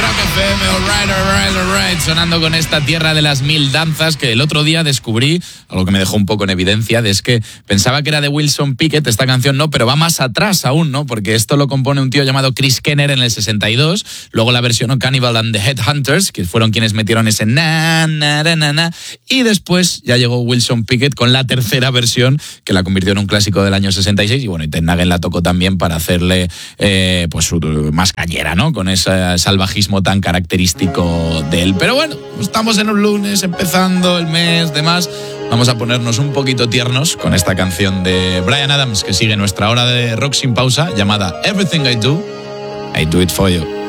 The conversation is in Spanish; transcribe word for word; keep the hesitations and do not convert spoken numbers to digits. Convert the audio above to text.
Rock F M, alright, alright, alright, sonando con esta Tierra de las Mil Danzas, que el otro día descubrí, algo que me dejó un poco en evidencia, de es que pensaba que era de Wilson Pickett esta canción, no, pero va más atrás aún, ¿no? Porque esto lo compone un tío llamado Chris Kenner en el sesenta y dos, luego la versionó Cannibal and the Headhunters, que fueron quienes metieron ese na, na, na, na, na, y después ya llegó Wilson Pickett con la tercera versión, que la convirtió en un clásico del año sesenta y seis, y bueno, y Ted Nugent la tocó también para hacerle eh, pues más cañera, ¿no? Con ese salvajismo tan característico de él. Pero bueno, estamos en un lunes, empezando el mes, demás. Vamos a ponernos un poquito tiernos con esta canción de Bryan Adams, que sigue nuestra hora de rock sin pausa, llamada Everything I Do, I Do It For You.